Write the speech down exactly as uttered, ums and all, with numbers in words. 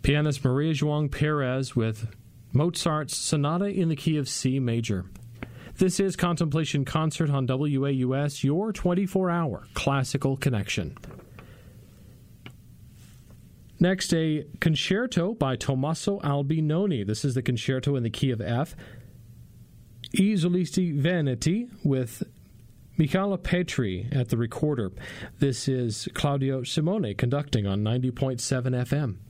Pianist Maria João Perez with Mozart's Sonata in the Key of C Major. This is Contemplation Concert on W A U S, your twenty-four hour classical connection. Next, a concerto by Tommaso Albinoni. This is the concerto in the key of F. I Solisti Veneti with Michela Petri at the recorder. This is Claudio Simone conducting on ninety point seven F M.